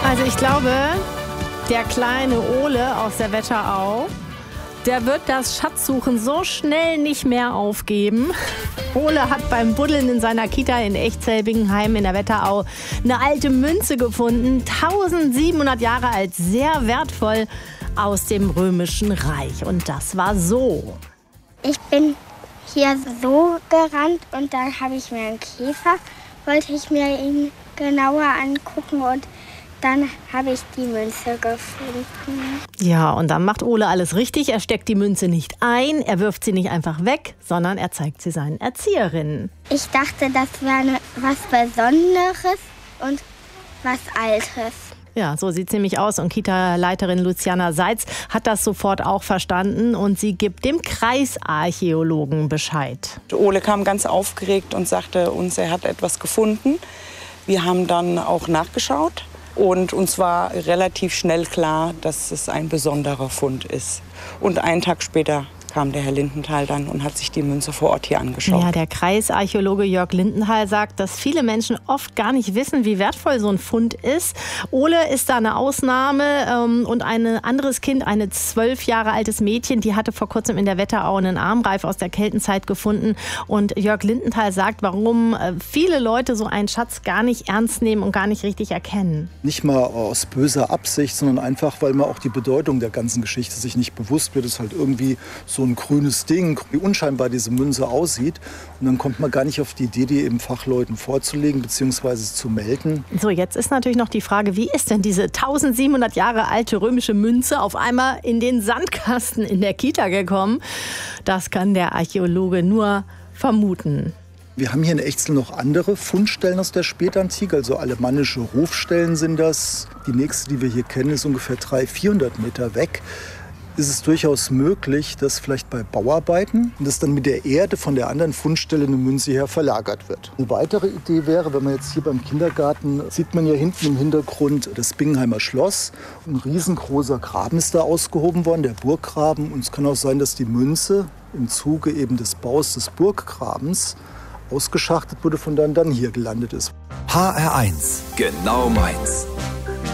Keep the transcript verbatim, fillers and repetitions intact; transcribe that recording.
Also ich glaube, der kleine Ole aus der Wetterau, der wird das Schatzsuchen so schnell nicht mehr aufgeben. Ole hat beim Buddeln in seiner Kita in Echzell-Bingenheim in der Wetterau eine alte Münze gefunden, tausendsiebenhundert Jahre alt, sehr wertvoll, aus dem Römischen Reich. Und das war so. Ich bin hier so gerannt und dann habe ich mir einen Käfer, wollte ich mir ihn genauer angucken und dann habe ich die Münze gefunden. Ja, und dann macht Ole alles richtig. Er steckt die Münze nicht ein, er wirft sie nicht einfach weg, sondern er zeigt sie seinen Erzieherinnen. Ich dachte, das wäre was Besonderes und was Altes. Ja, so sieht es nämlich aus. Und Kita-Leiterin Luciana Seitz hat das sofort auch verstanden und sie gibt dem Kreisarchäologen Bescheid. Ole kam ganz aufgeregt und sagte uns, er hat etwas gefunden. Wir haben dann auch nachgeschaut. Und uns war relativ schnell klar, dass es ein besonderer Fund ist. Und einen Tag später kam der Herr Lindenthal dann und hat sich die Münze vor Ort hier angeschaut. Ja, der Kreisarchäologe Jörg Lindenthal sagt, dass viele Menschen oft gar nicht wissen, wie wertvoll so ein Fund ist. Ole ist da eine Ausnahme ähm, und ein anderes Kind, ein zwölf Jahre altes Mädchen, die hatte vor kurzem in der Wetterau einen Armreif aus der Keltenzeit gefunden. Und Jörg Lindenthal sagt, warum äh, viele Leute so einen Schatz gar nicht ernst nehmen und gar nicht richtig erkennen. Nicht mal aus böser Absicht, sondern einfach, weil man auch die Bedeutung der ganzen Geschichte sich nicht bewusst wird. Es ist halt irgendwie so ein grünes Ding, wie unscheinbar diese Münze aussieht. Und dann kommt man gar nicht auf die Idee, die eben Fachleuten vorzulegen bzw. zu melden. So, jetzt ist natürlich noch die Frage, wie ist denn diese tausendsiebenhundert Jahre alte römische Münze auf einmal in den Sandkasten in der Kita gekommen? Das kann der Archäologe nur vermuten. Wir haben hier in Echzell noch andere Fundstellen aus der Spätantike, also alemannische Rufstellen sind das. Die nächste, die wir hier kennen, ist ungefähr dreihundert, vierhundert Meter weg. Ist es durchaus möglich, dass vielleicht bei Bauarbeiten dass dann mit der Erde von der anderen Fundstelle eine Münze her verlagert wird. Eine weitere Idee wäre, wenn man jetzt hier beim Kindergarten, sieht man ja hinten im Hintergrund das Bingenheimer Schloss. Ein riesengroßer Graben ist da ausgehoben worden, der Burggraben. Und es kann auch sein, dass die Münze im Zuge eben des Baus des Burggrabens ausgeschachtet wurde, von dann dann hier gelandet ist. H R eins, genau meins.